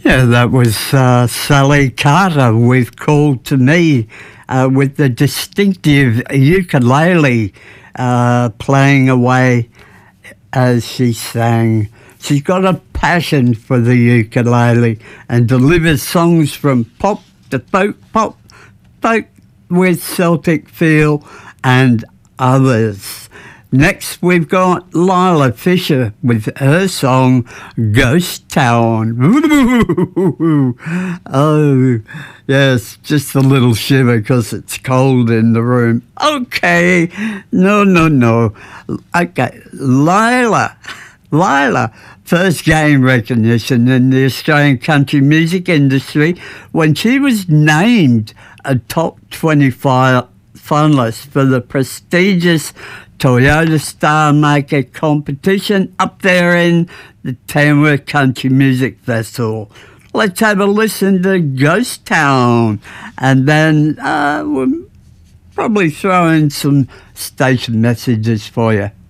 Yeah, that was Sally Carter with Call to Me, with the distinctive ukulele playing away as she sang. She's got a passion for the ukulele and delivers songs from pop to folk with Celtic feel and others. Next, we've got Lila Fisher with her song Ghost Town. Oh, yes, just a little shiver because it's cold in the room. Okay, no. Okay, Lila, first gained recognition in the Australian country music industry when she was named a top 25 finalist for the prestigious Toyota Star Maker competition up there in the Tamworth Country Music Festival. Let's have a listen to Ghost Town, and then we'll probably throw in some station messages for you.